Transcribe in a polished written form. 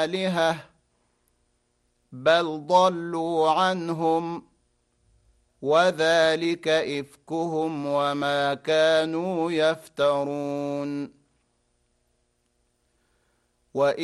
آلهة بل ضلوا عنهم وذلك إفكهم وما كانوا يفترون.